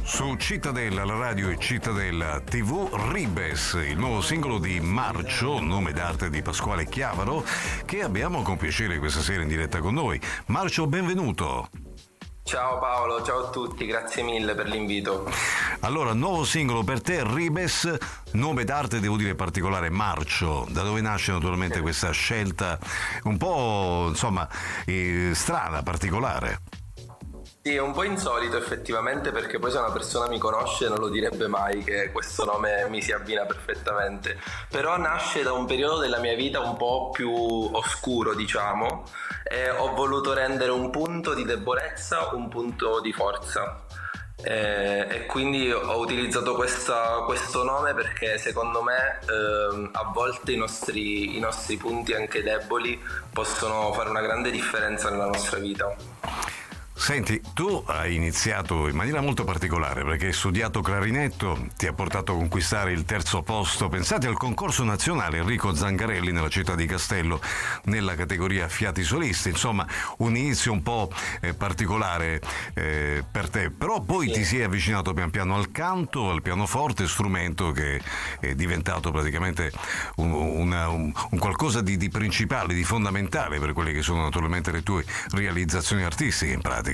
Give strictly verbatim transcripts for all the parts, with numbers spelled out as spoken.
Su Cittadella, la radio e Cittadella tivù, Ribes, il nuovo singolo di Marcio, nome d'arte di Pasquale Chiavaro, che abbiamo con piacere questa sera in diretta con noi. Marcio, benvenuto. Ciao Paolo, ciao a tutti, grazie mille per l'invito. Allora, nuovo singolo per te, Ribes, nome d'arte devo dire particolare, Marcio. Da dove nasce naturalmente questa scelta un po', insomma, eh, strana, particolare? Sì, è un po' insolito effettivamente, perché poi se una persona mi conosce non lo direbbe mai che questo nome mi si abbina perfettamente, però nasce da un periodo della mia vita un po' più oscuro, diciamo, e ho voluto rendere un punto di debolezza un punto di forza. E, e quindi ho utilizzato questa, questo nome perché secondo me eh, a volte i nostri, i nostri punti anche deboli possono fare una grande differenza nella nostra vita. Senti, tu hai iniziato in maniera molto particolare perché hai studiato clarinetto, ti ha portato a conquistare il terzo posto, pensate al concorso nazionale Enrico Zangarelli nella città di Castello nella categoria fiati solisti, insomma un inizio un po' eh, particolare eh, per te, però poi sì. Ti sei avvicinato pian piano al canto, al pianoforte, strumento che è diventato praticamente un, una, un, un qualcosa di, di principale, di fondamentale per quelle che sono naturalmente le tue realizzazioni artistiche in pratica.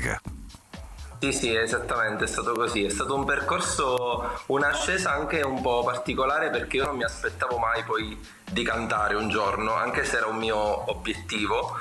Sì, sì, esattamente, è stato così, è stato un percorso, un'ascesa anche un po' particolare, perché io non mi aspettavo mai poi di cantare un giorno, anche se era un mio obiettivo,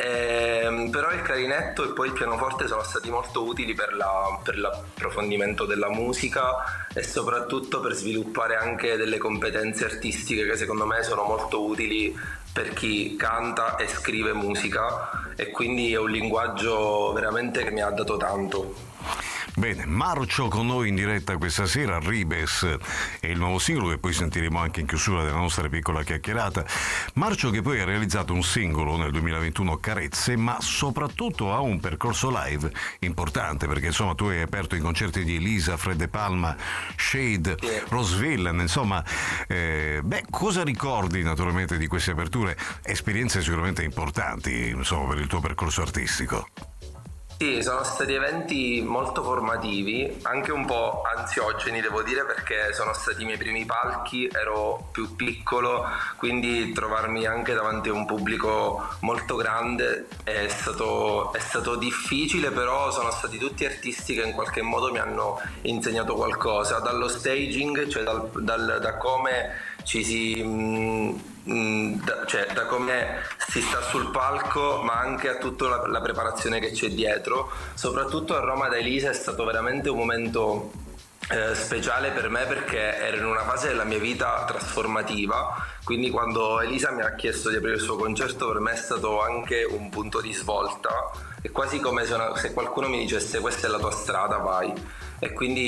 eh, però il clarinetto e poi il pianoforte sono stati molto utili per, la, per l'approfondimento della musica e soprattutto per sviluppare anche delle competenze artistiche che secondo me sono molto utili per chi canta e scrive musica, e quindi è un linguaggio veramente che mi ha dato tanto. Bene, Marcio con noi in diretta questa sera, Ribes è il nuovo singolo che poi sentiremo anche in chiusura della nostra piccola chiacchierata. Marcio che poi ha realizzato un singolo nel duemilaventuno, Carezze, ma soprattutto ha un percorso live importante, perché insomma tu hai aperto i concerti di Elisa, Fred De Palma, Shade, Rose Villain, insomma, eh, beh, cosa ricordi naturalmente di queste aperture? Esperienze sicuramente importanti, insomma, per il tuo percorso artistico. Sì, sono stati eventi molto formativi, anche un po' ansiogeni devo dire, perché sono stati i miei primi palchi, ero più piccolo, quindi trovarmi anche davanti a un pubblico molto grande è stato, è stato difficile, però sono stati tutti artisti che in qualche modo mi hanno insegnato qualcosa, dallo staging, cioè dal, dal, da come ci si... Mh, Da, cioè da come si sta sul palco, ma anche a tutta la, la preparazione che c'è dietro. Soprattutto a Roma da Elisa è stato veramente un momento eh, speciale per me, perché ero in una fase della mia vita trasformativa, quindi quando Elisa mi ha chiesto di aprire il suo concerto per me è stato anche un punto di svolta, è quasi come se, una, se qualcuno mi dicesse questa è la tua strada, vai. E quindi